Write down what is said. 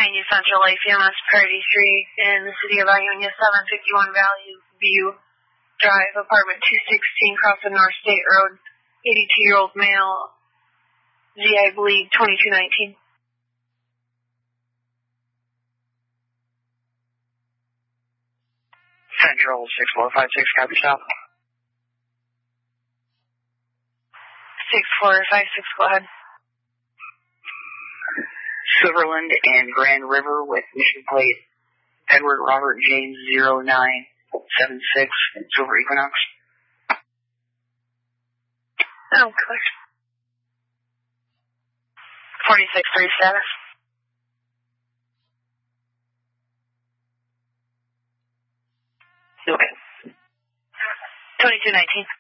Ionia Central Life, EMS Parity 3 in the city of Ionia, 751 Valley View Drive, apartment 216, Crossing North State Road, 82-year-old male, GI bleed, 2219. Central 6456, copy stop. 6456, go ahead. Silverland and Grand River with mission plate Edward Robert James 0976, Silver Equinox. Oh, clear. 46-3 status. Okay. 2219.